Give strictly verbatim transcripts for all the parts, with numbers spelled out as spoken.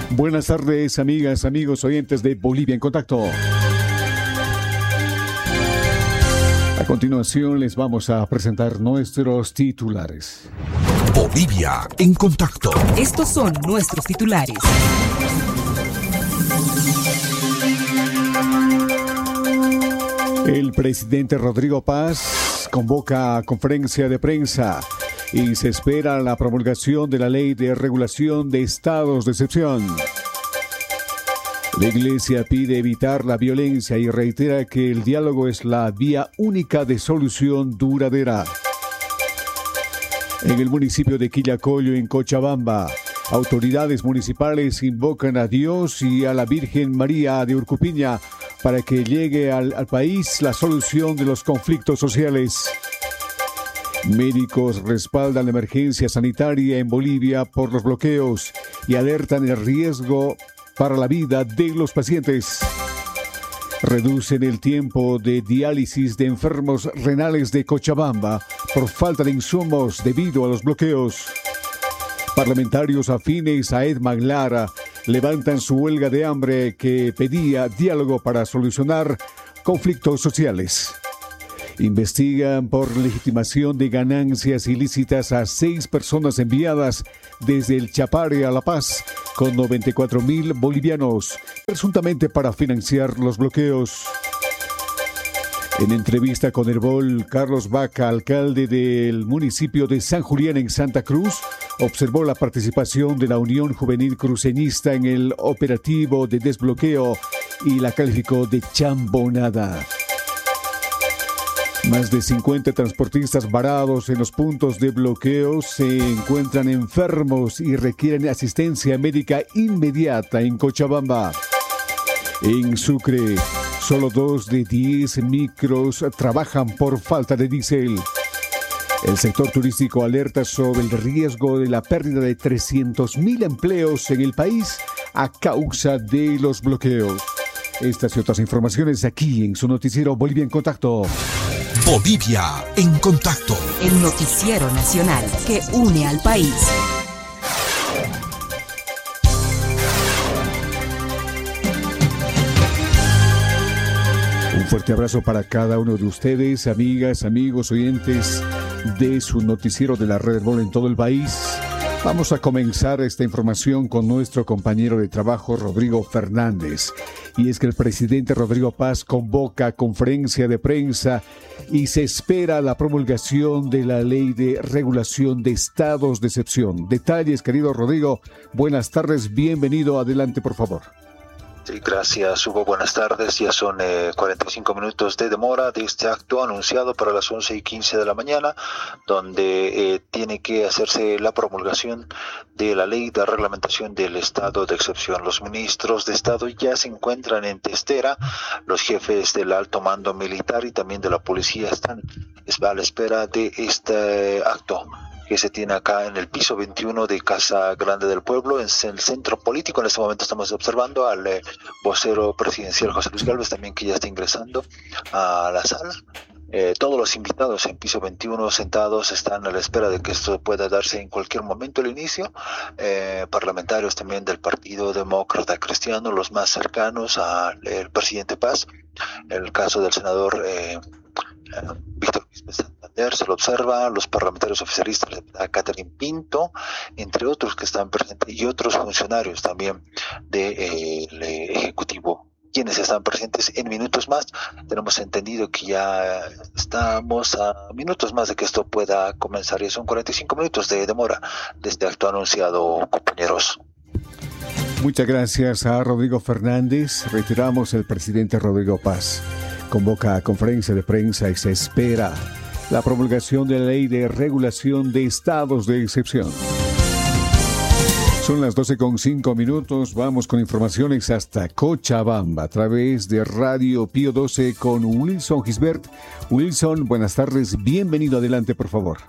Buenas tardes, amigas, amigos, oyentes de Bolivia en Contacto. A continuación les vamos a presentar nuestros titulares. Bolivia en Contacto. Estos son nuestros titulares. El presidente Rodrigo Paz convoca a conferencia de prensa y se espera la promulgación de la ley de regulación de estados de excepción. La Iglesia pide evitar la violencia y reitera que el diálogo es la vía única de solución duradera. En el municipio de Quillacollo, en Cochabamba, autoridades municipales invocan a Dios y a la Virgen María de Urcupiña para que llegue al, al país la solución de los conflictos sociales. Médicos respaldan la emergencia sanitaria en Bolivia por los bloqueos y alertan el riesgo para la vida de los pacientes. Reducen el tiempo de diálisis de enfermos renales de Cochabamba por falta de insumos debido a los bloqueos. Parlamentarios afines a Ed Maglara levantan su huelga de hambre que pedía diálogo para solucionar conflictos sociales. Investigan por legitimación de ganancias ilícitas a seis personas enviadas desde el Chapare a La Paz con noventa y cuatro mil bolivianos, presuntamente para financiar los bloqueos. En entrevista con Herbol, Carlos Vaca, alcalde del municipio de San Julián en Santa Cruz, observó la participación de la Unión Juvenil Cruceñista en el operativo de desbloqueo y la calificó de chambonada. Más de cincuenta transportistas varados en los puntos de bloqueo se encuentran enfermos y requieren asistencia médica inmediata en Cochabamba. En Sucre, solo dos de diez micros trabajan por falta de diésel. El sector turístico alerta sobre el riesgo de la pérdida de trescientos mil empleos en el país a causa de los bloqueos. Estas y otras informaciones aquí en su noticiero Bolivia en Contacto. Bolivia en Contacto. El noticiero nacional que une al país. Un fuerte abrazo para cada uno de ustedes, amigas, amigos, oyentes de su noticiero de la Red Bol en todo el país. Vamos a comenzar esta información con nuestro compañero de trabajo, Rodrigo Fernández. Y es que el presidente Rodrigo Paz convoca conferencia de prensa y se espera la promulgación de la ley de regulación de estados de excepción. Detalles, querido Rodrigo. Buenas tardes, bienvenido. Adelante, por favor. Sí, gracias, Hugo. Buenas tardes. Ya son eh, cuarenta y cinco minutos de demora de este acto anunciado para las once y quince de la mañana, donde eh, tiene que hacerse la promulgación de la ley de reglamentación del estado de excepción. Los ministros de estado ya se encuentran en Testera, los jefes del alto mando militar y también de la policía están a la espera de este acto que se tiene acá en el piso veintiuno de Casa Grande del Pueblo, en el centro político. En este momento estamos observando al eh, vocero presidencial José Luis Gálvez, también que ya está ingresando a la sala. Eh, todos los invitados en piso veintiuno sentados están a la espera de que esto pueda darse en cualquier momento el inicio. Eh, parlamentarios también del Partido Demócrata Cristiano, los más cercanos al presidente Paz. En el caso del senador eh, eh, Víctor Santander se lo observa, los parlamentarios oficialistas, a Catherine Pinto, entre otros que están presentes, y otros funcionarios también del de, eh, Ejecutivo, quienes están presentes en minutos más. Tenemos entendido que ya estamos a minutos más de que esto pueda comenzar, y son cuarenta y cinco minutos de demora de este acto anunciado, compañeros. Muchas gracias a Rodrigo Fernández. Reiteramos, el presidente Rodrigo Paz convoca a conferencia de prensa y se espera la promulgación de la ley de regulación de estados de excepción. Son las doce con cinco minutos. Vamos con informaciones hasta Cochabamba a través de Radio Pío doce con Wilson Gisbert. Wilson, buenas tardes. Bienvenido. Adelante, por favor.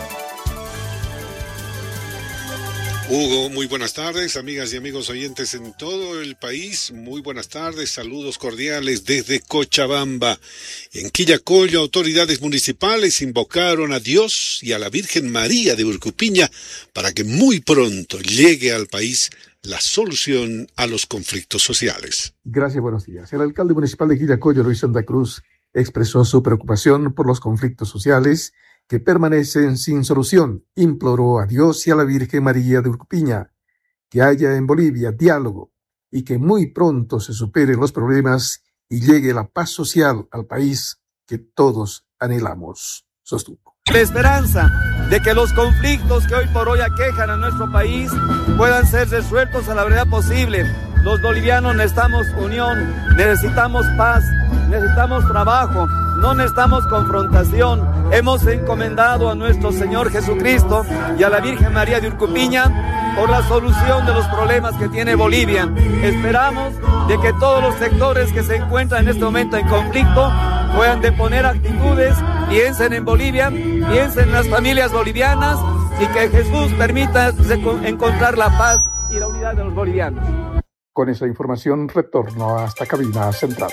Hugo, muy buenas tardes, amigas y amigos oyentes en todo el país. Muy buenas tardes, saludos cordiales desde Cochabamba. En Quillacollo, autoridades municipales invocaron a Dios y a la Virgen María de Urcupiña para que muy pronto llegue al país la solución a los conflictos sociales. Gracias, buenos días. El alcalde municipal de Quillacollo, Luis Santa Cruz, expresó su preocupación por los conflictos sociales que permanecen sin solución. Imploró a Dios y a la Virgen María de Urcupiña que haya en Bolivia diálogo y que muy pronto se superen los problemas y llegue la paz social al país que todos anhelamos, sostuvo. La esperanza de que los conflictos que hoy por hoy aquejan a nuestro país puedan ser resueltos a la brevedad posible. Los bolivianos necesitamos unión, necesitamos paz, necesitamos trabajo, no necesitamos confrontación. Hemos encomendado a nuestro Señor Jesucristo y a la Virgen María de Urcupiña por la solución de los problemas que tiene Bolivia. Esperamos de que todos los sectores que se encuentran en este momento en conflicto puedan deponer actitudes, piensen en Bolivia, piensen en las familias bolivianas y que Jesús permita encontrar la paz y la unidad de los bolivianos. Con esa información retorno hasta cabina central.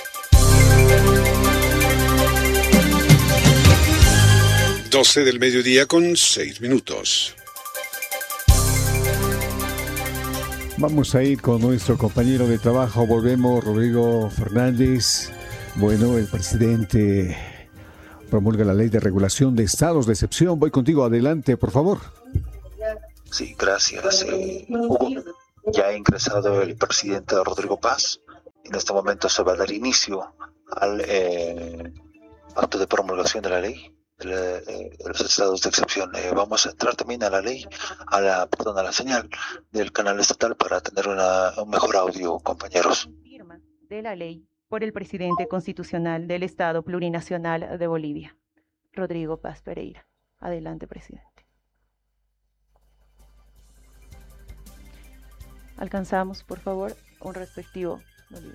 doce del mediodía con seis minutos. Vamos a ir con nuestro compañero de trabajo. Volvemos, Rodrigo Fernández. Bueno, el presidente promulga la ley de regulación de estados de excepción. Voy contigo, adelante, por favor. Sí, gracias, eh, Hugo. Ya ha ingresado el presidente Rodrigo Paz. En este momento se va a dar inicio al eh, acto de promulgación de la ley de, la, eh, de los estados de excepción. Eh, vamos a entrar también a la ley, a la, perdón, a la señal del canal estatal para tener una, un mejor audio, compañeros. Firma de la ley por el presidente constitucional del Estado Plurinacional de Bolivia, Rodrigo Paz Pereira. Adelante, presidente. Alcanzamos, por favor, un respectivo Bolivia.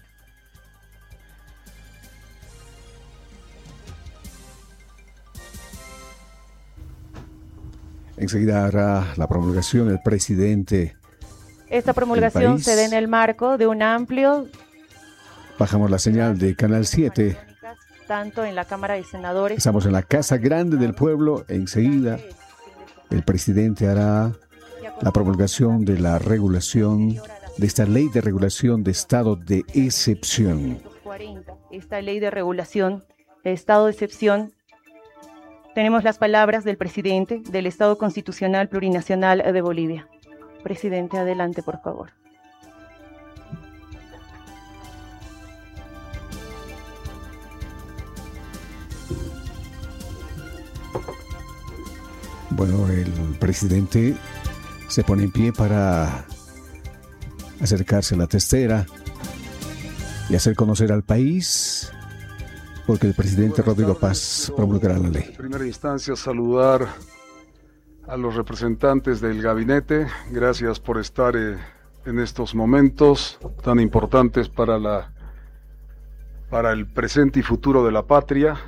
Enseguida hará la promulgación el presidente. Esta promulgación se da en el marco de un amplio... Bajamos la señal de Canal siete. Tanto en la Cámara de Senadores... Estamos en la Casa Grande del Pueblo. Enseguida el presidente hará la promulgación de la regulación, de esta ley de regulación de estado de excepción. Esta ley de regulación de estado de excepción. Tenemos las palabras del presidente del Estado Constitucional Plurinacional de Bolivia. Presidente, adelante, por favor. Bueno, el presidente se pone en pie para acercarse a la testera y hacer conocer al país, porque el presidente Rodrigo Paz promulgará la ley. En primera instancia, saludar a los representantes del gabinete. Gracias por estar eh, en estos momentos tan importantes para la para el presente y futuro de la patria.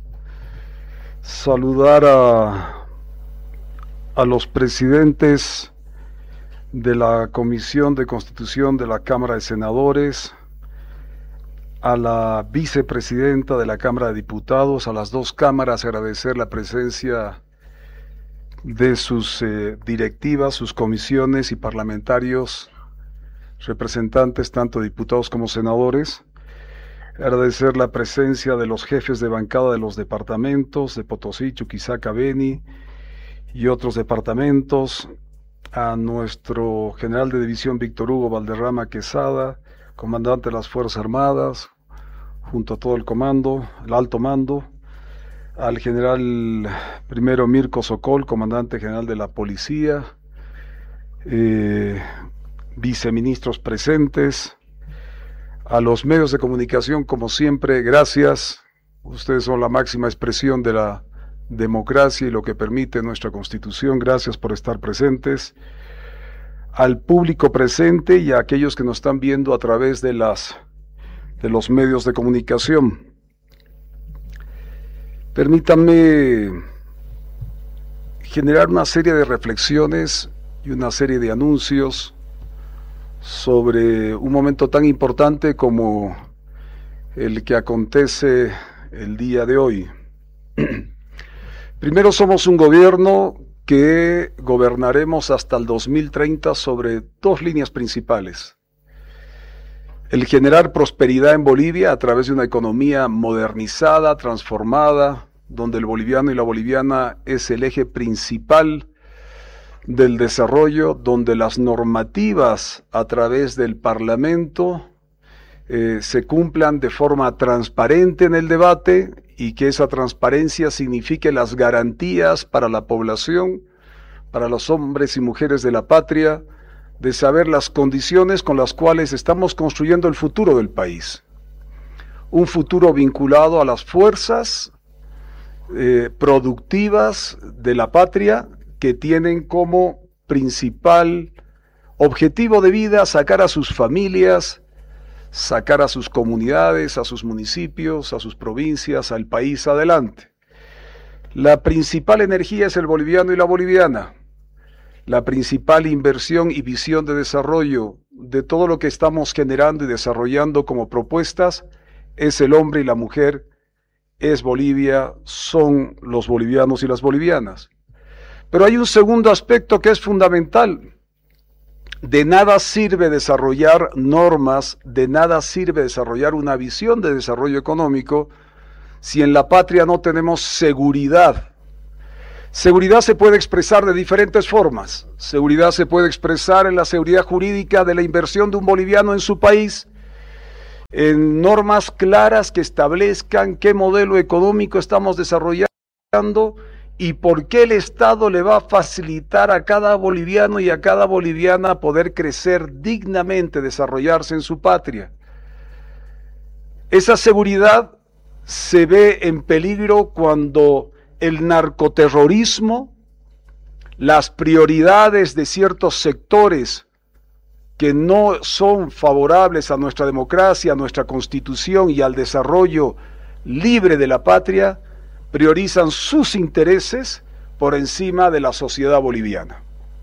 Saludar a a los presidentes de la Comisión de Constitución de la Cámara de Senadores, a la vicepresidenta de la Cámara de Diputados, a las dos cámaras, agradecer la presencia de sus eh, directivas, sus comisiones y parlamentarios, representantes tanto diputados como senadores, agradecer la presencia de los jefes de bancada de los departamentos de Potosí, Chuquisaca, Beni y otros departamentos, a nuestro general de división Víctor Hugo Valderrama Quesada, comandante de las Fuerzas Armadas, junto a todo el comando, el alto mando, al general primero Mirko Sokol, comandante general de la policía, eh, viceministros presentes, a los medios de comunicación, como siempre, gracias. Ustedes son la máxima expresión de la democracia y lo que permite nuestra Constitución. Gracias por estar presentes. Al público presente y a aquellos que nos están viendo a través de las de los medios de comunicación. Permítanme generar una serie de reflexiones y una serie de anuncios sobre un momento tan importante como el que acontece el día de hoy. Primero, somos un gobierno que gobernaremos hasta el dos mil treinta sobre dos líneas principales. El generar prosperidad en Bolivia a través de una economía modernizada, transformada, donde el boliviano y la boliviana es el eje principal del desarrollo, donde las normativas a través del Parlamento eh, se cumplan de forma transparente en el debate y que esa transparencia signifique las garantías para la población, para los hombres y mujeres de la patria, de saber las condiciones con las cuales estamos construyendo el futuro del país. Un futuro vinculado a las fuerzas eh, productivas de la patria que tienen como principal objetivo de vida sacar a sus familias, sacar a sus comunidades, a sus municipios, a sus provincias, al país adelante. La principal energía es el boliviano y la boliviana. La principal inversión y visión de desarrollo de todo lo que estamos generando y desarrollando como propuestas es el hombre y la mujer, es Bolivia, son los bolivianos y las bolivianas. Pero hay un segundo aspecto que es fundamental. De nada sirve desarrollar normas, de nada sirve desarrollar una visión de desarrollo económico si en la patria no tenemos seguridad. Seguridad se puede expresar de diferentes formas. Seguridad se puede expresar en la seguridad jurídica de la inversión de un boliviano en su país, en normas claras que establezcan qué modelo económico estamos desarrollando y por qué el Estado le va a facilitar a cada boliviano y a cada boliviana poder crecer dignamente, desarrollarse en su patria. Esa seguridad se ve en peligro cuando el narcoterrorismo, las prioridades de ciertos sectores que no son favorables a nuestra democracia, a nuestra constitución y al desarrollo libre de la patria, priorizan sus intereses por encima de la sociedad boliviana.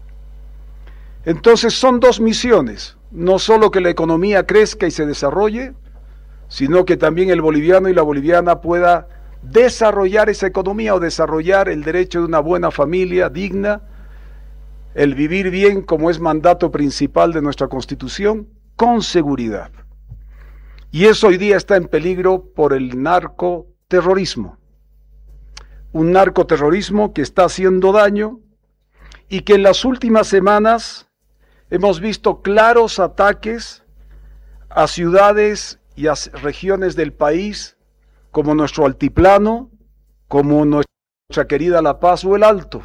Entonces son dos misiones, no solo que la economía crezca y se desarrolle, sino que también el boliviano y la boliviana pueda desarrollar esa economía o desarrollar el derecho de una buena familia digna, el vivir bien como es mandato principal de nuestra Constitución, con seguridad. Y eso hoy día está en peligro por el narcoterrorismo. Un narcoterrorismo que está haciendo daño y que en las últimas semanas hemos visto claros ataques a ciudades y a regiones del país como nuestro altiplano, como nuestra querida La Paz o el Alto.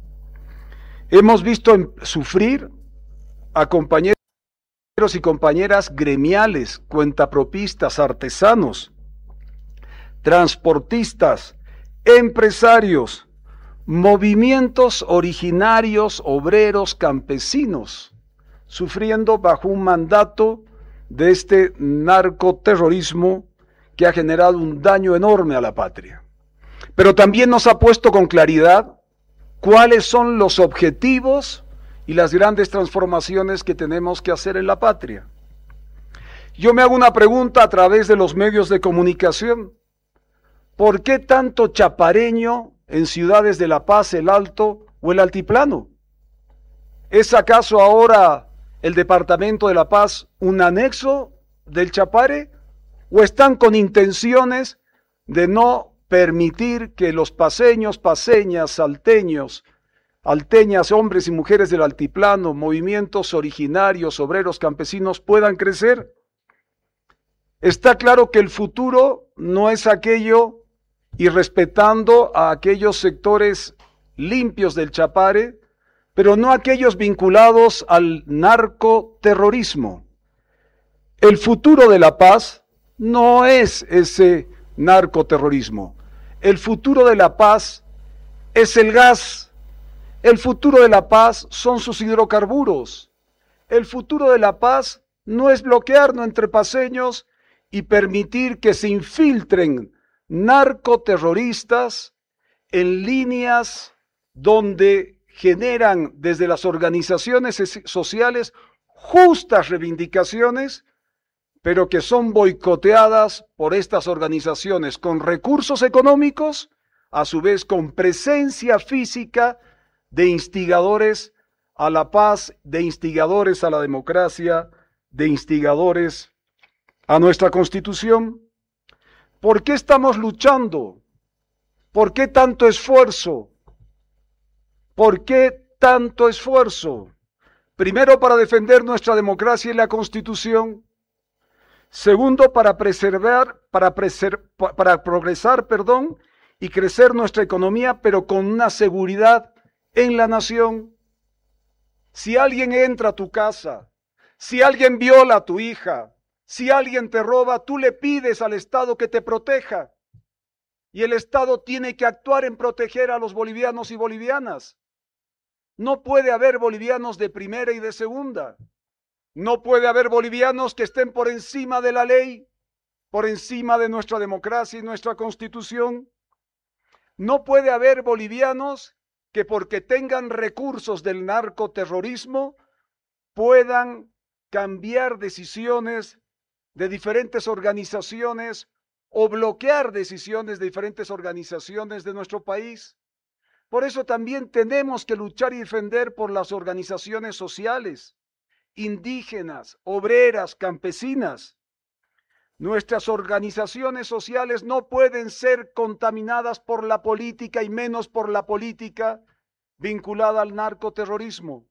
Hemos visto sufrir a compañeros y compañeras gremiales, cuentapropistas, artesanos, transportistas, empresarios, movimientos originarios, obreros, campesinos, sufriendo bajo un mandato de este narcoterrorismo que ha generado un daño enorme a la patria. Pero también nos ha puesto con claridad cuáles son los objetivos y las grandes transformaciones que tenemos que hacer en la patria. Yo me hago una pregunta a través de los medios de comunicación. ¿Por qué tanto chapareño en ciudades de La Paz, el Alto o el Altiplano? ¿Es acaso ahora el departamento de La Paz un anexo del Chapare? ¿O están con intenciones de no permitir que los paseños, paseñas, salteños, alteñas, hombres y mujeres del altiplano, movimientos originarios, obreros, campesinos puedan crecer? Está claro que el futuro no es aquello, y respetando a aquellos sectores limpios del Chapare, pero no aquellos vinculados al narcoterrorismo. El futuro de La Paz no es ese narcoterrorismo. El futuro de La Paz es el gas. El futuro de La Paz son sus hidrocarburos. El futuro de La Paz no es bloquearnos entre paseños y permitir que se infiltren narcoterroristas en líneas donde generan desde las organizaciones sociales justas reivindicaciones, pero que son boicoteadas por estas organizaciones con recursos económicos, a su vez con presencia física de instigadores a la paz, de instigadores a la democracia, de instigadores a nuestra Constitución. ¿Por qué estamos luchando? ¿Por qué tanto esfuerzo? ¿Por qué tanto esfuerzo? Primero, para defender nuestra democracia y la Constitución. Segundo, para preservar, para, preser, para progresar, perdón, y crecer nuestra economía, pero con una seguridad en la nación. Si alguien entra a tu casa, si alguien viola a tu hija, si alguien te roba, tú le pides al Estado que te proteja. Y el Estado tiene que actuar en proteger a los bolivianos y bolivianas. No puede haber bolivianos de primera y de segunda. No puede haber bolivianos que estén por encima de la ley, por encima de nuestra democracia y nuestra Constitución. No puede haber bolivianos que porque tengan recursos del narcoterrorismo puedan cambiar decisiones de diferentes organizaciones o bloquear decisiones de diferentes organizaciones de nuestro país. Por eso también tenemos que luchar y defender por las organizaciones sociales, indígenas, obreras, campesinas. Nuestras organizaciones sociales no pueden ser contaminadas por la política y menos por la política vinculada al narcoterrorismo.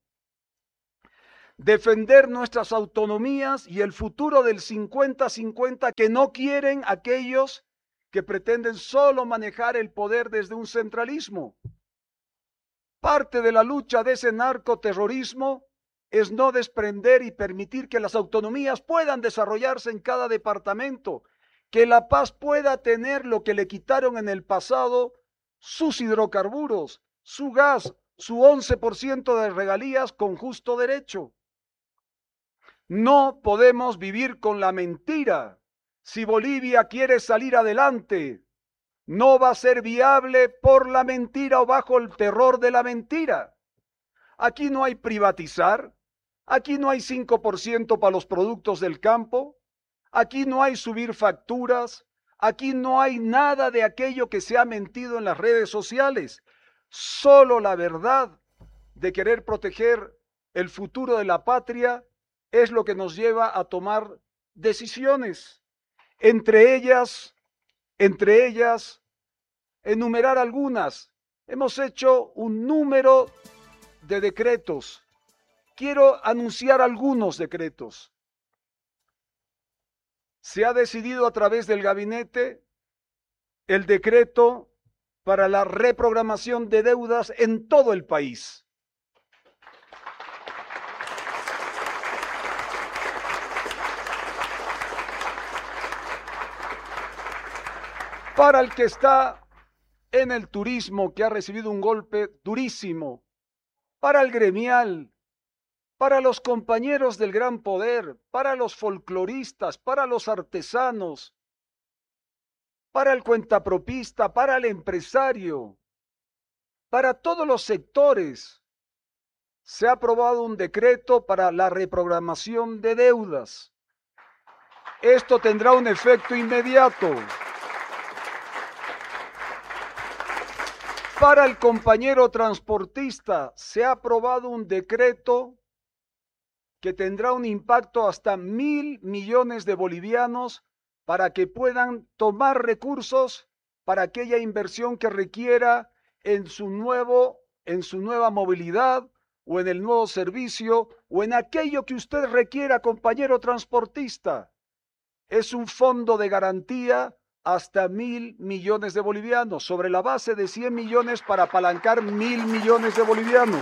Defender nuestras autonomías y el futuro del cincuenta cincuenta que no quieren aquellos que pretenden solo manejar el poder desde un centralismo. Parte de la lucha de ese narcoterrorismo es no desprender y permitir que las autonomías puedan desarrollarse en cada departamento, que La Paz pueda tener lo que le quitaron en el pasado, sus hidrocarburos, su gas, su once por ciento de regalías con justo derecho. No podemos vivir con la mentira. Si Bolivia quiere salir adelante, no va a ser viable por la mentira o bajo el terror de la mentira. Aquí no hay privatizar, aquí no hay cinco por ciento para los productos del campo, aquí no hay subir facturas, aquí no hay nada de aquello que se ha mentido en las redes sociales. Solo la verdad de querer proteger el futuro de la patria es lo que nos lleva a tomar decisiones. Entre ellas, entre ellas, enumerar algunas. Hemos hecho un número de decretos. Quiero anunciar algunos decretos. Se ha decidido a través del gabinete el decreto para la reprogramación de deudas en todo el país. Para el que está en el turismo, que ha recibido un golpe durísimo, para el gremial, para los compañeros del gran poder, para los folcloristas, para los artesanos, para el cuentapropista, para el empresario, para todos los sectores, se ha aprobado un decreto para la reprogramación de deudas. Esto tendrá un efecto inmediato. Para el compañero transportista se ha aprobado un decreto que tendrá un impacto hasta mil millones de bolivianos para que puedan tomar recursos para aquella inversión que requiera en su nuevo, en su nueva movilidad o en el nuevo servicio o en aquello que usted requiera, compañero transportista. Es un fondo de garantía hasta mil millones de bolivianos, sobre la base de cien millones para apalancar mil millones de bolivianos.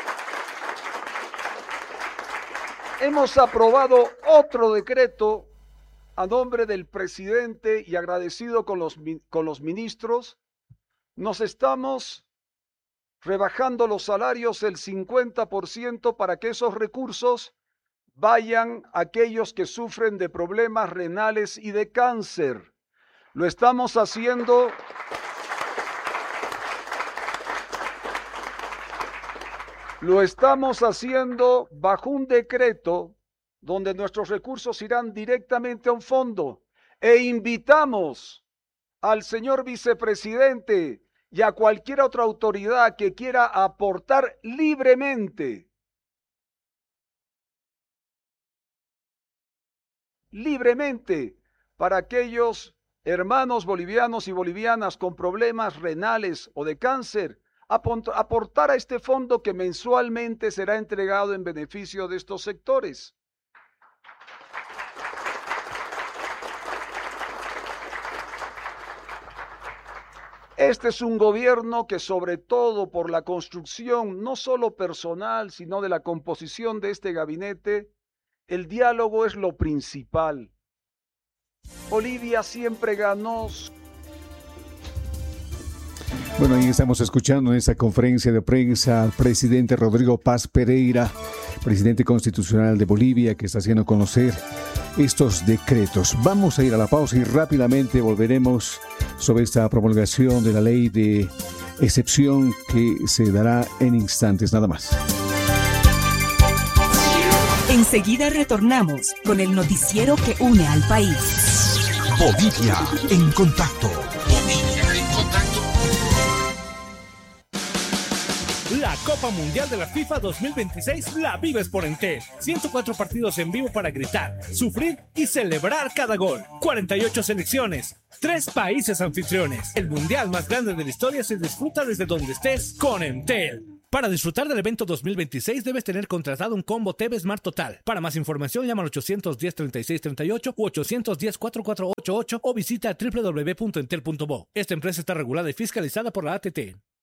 Hemos aprobado otro decreto a nombre del presidente y agradecido con los, con los ministros. Nos estamos rebajando los salarios el cincuenta por ciento para que esos recursos vayan a aquellos que sufren de problemas renales y de cáncer. Lo estamos haciendo lo estamos haciendo bajo un decreto donde nuestros recursos irán directamente a un fondo e invitamos al señor vicepresidente y a cualquier otra autoridad que quiera aportar libremente, libremente, para aquellos hermanos bolivianos y bolivianas con problemas renales o de cáncer, aportar a este fondo que mensualmente será entregado en beneficio de estos sectores. Este es un gobierno que, sobre todo por la construcción no solo personal, sino de la composición de este gabinete, el diálogo es lo principal. Bolivia siempre ganó. Bueno, ahí estamos escuchando en esta conferencia de prensa al presidente Rodrigo Paz Pereira, presidente constitucional de Bolivia, que está haciendo conocer estos decretos. Vamos a ir a la pausa y rápidamente volveremos sobre esta promulgación de la ley de excepción que se dará en instantes nada más. Enseguida retornamos con el noticiero que une al país. Bolivia en contacto. Bolivia en contacto. La Copa Mundial de la FIFA dos mil veintiséis la vives por Entel. ciento cuatro partidos en vivo para gritar, sufrir y celebrar cada gol. cuarenta y ocho selecciones, tres países anfitriones. El mundial más grande de la historia se disfruta desde donde estés con Entel. Para disfrutar del evento dos mil veintiséis debes tener contratado un combo T V Smart Total. Para más información llama al ochocientos diez, treinta y seis treinta y ocho u ochocientos diez, cuarenta y cuatro ochenta y ocho o visita doble u doble u doble u punto entel punto bo. Esta empresa está regulada y fiscalizada por la A T T.